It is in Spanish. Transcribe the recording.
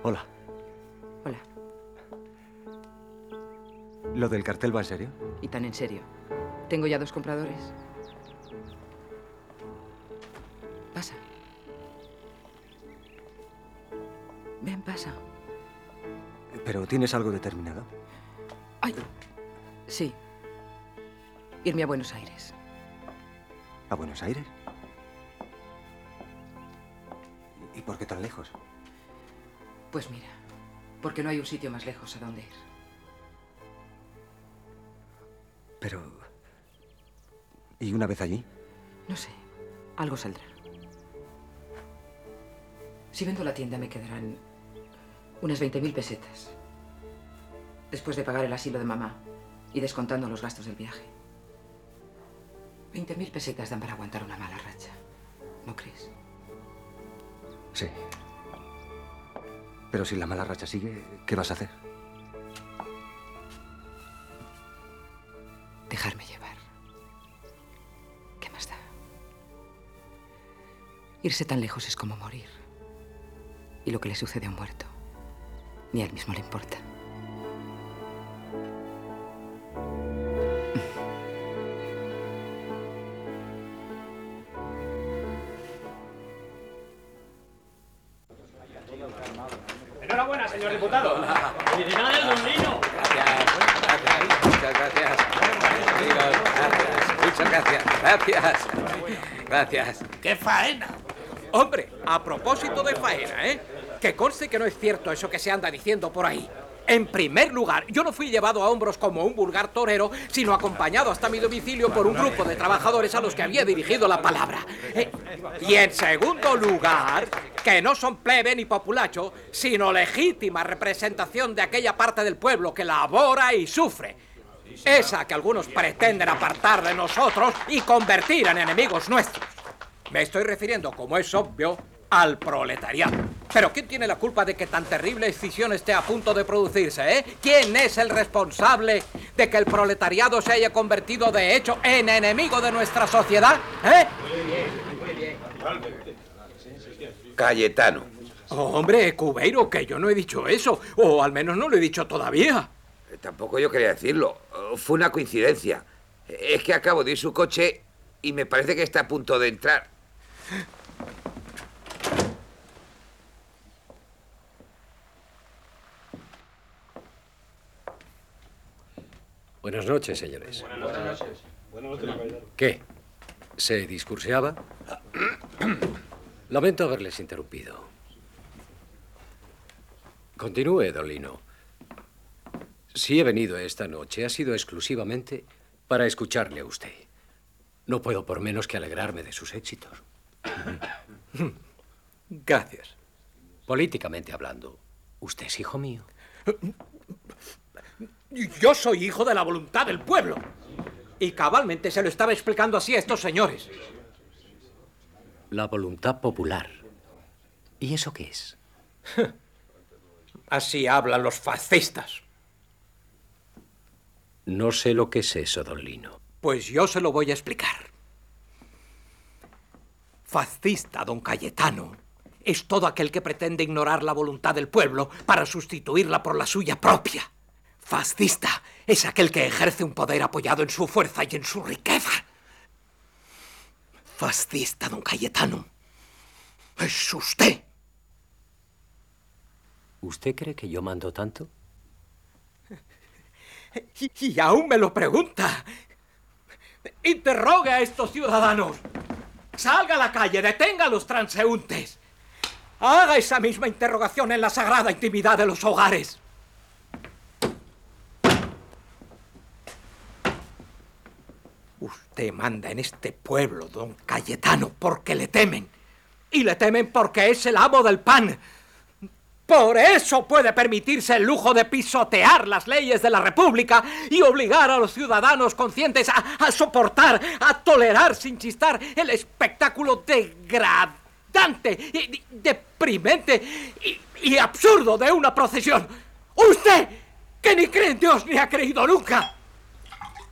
Hola. Hola. ¿Lo del cartel va en serio? Y tan en serio. Tengo ya 2 compradores. Pasa. Ven, pasa. ¿Pero tienes algo determinado? ¡Ay! Sí. Irme a Buenos Aires. ¿A Buenos Aires? ¿Y por qué tan lejos? Pues mira, porque no hay un sitio más lejos a donde ir. Pero... ¿y una vez allí? No sé. Algo saldrá. Si vendo la tienda me quedarán unas 20.000 pesetas. Después de pagar el asilo de mamá y descontando los gastos del viaje. 20.000 pesetas dan para aguantar una mala racha. ¿No crees? Sí. Pero si la mala racha sigue, ¿qué vas a hacer? Dejarme llevar. ¿Qué más da? Irse tan lejos es como morir. Y lo que le sucede a un muerto, ni a él mismo le importa. Enhorabuena, señor diputado. ¡Felicidades, don Lino! Gracias, muchas gracias. Amigos, gracias, muchas gracias. Gracias. ¡Qué faena! Hombre, a propósito de faena, que conste que no es cierto eso que se anda diciendo por ahí. En primer lugar, yo no fui llevado a hombros como un vulgar torero, sino acompañado hasta mi domicilio por un grupo de trabajadores a los que había dirigido la palabra. Y en segundo lugar, que no son plebe ni populacho, sino legítima representación de aquella parte del pueblo que labora y sufre. Esa que algunos pretenden apartar de nosotros y convertir en enemigos nuestros. Me estoy refiriendo, como es obvio, al proletariado. Pero ¿quién tiene la culpa de que tan terrible escisión esté a punto de producirse, ¿Quién es el responsable de que el proletariado se haya convertido, de hecho, en enemigo de nuestra sociedad, Muy bien. Cayetano. Hombre, Cubeiro, que yo no he dicho eso, o al menos no lo he dicho todavía. Tampoco yo quería decirlo. Fue una coincidencia. Es que acabo de ir su coche y me parece que está a punto de entrar. Buenas noches, señores. Buenas noches. ¿Qué? ¿Se discurseaba? Lamento haberles interrumpido. Continúe, don Lino. Si he venido esta noche ha sido exclusivamente para escucharle a usted. No puedo por menos que alegrarme de sus éxitos. Gracias. Políticamente hablando, usted es hijo mío. Yo soy hijo de la voluntad del pueblo. Y cabalmente se lo estaba explicando así a estos señores. La voluntad popular. ¿Y eso qué es? Así hablan los fascistas. No sé lo que es eso, don Lino. Pues yo se lo voy a explicar. Fascista, don Cayetano, es todo aquel que pretende ignorar la voluntad del pueblo para sustituirla por la suya propia. Fascista es aquel que ejerce un poder apoyado en su fuerza y en su riqueza. Fascista, don Cayetano, es usted. ¿Usted cree que yo mando tanto? Y aún me lo pregunta. Interrogue a estos ciudadanos. Salga a la calle, detenga a los transeúntes. Haga esa misma interrogación en la sagrada intimidad de los hogares. Usted manda en este pueblo, don Cayetano, porque le temen. Y le temen porque es el amo del pan. Por eso puede permitirse el lujo de pisotear las leyes de la República y obligar a los ciudadanos conscientes a soportar, a tolerar sin chistar el espectáculo degradante, deprimente y absurdo de una procesión. ¡Usted, que ni cree en Dios ni ha creído nunca!